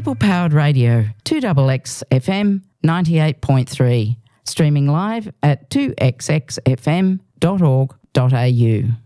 People-powered radio, 2XX FM 98.3. Streaming live at 2xxfm.org.au.